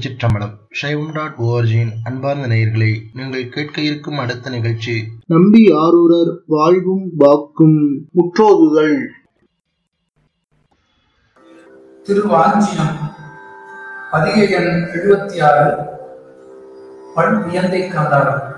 திருச்சிற்றம்பலம். சைவம்.org அன்பார்ந்த நேயர்களே, நீங்கள் கேட்க இருக்கும் அடுத்த நிகழ்ச்சி நம்பி ஆரூரர் வாழ்வும் வாக்கும் முற்றோதுதல். திருவாஞ்சினம் பதிகை எண் 76 பண் வியந்தை காந்தாரம்.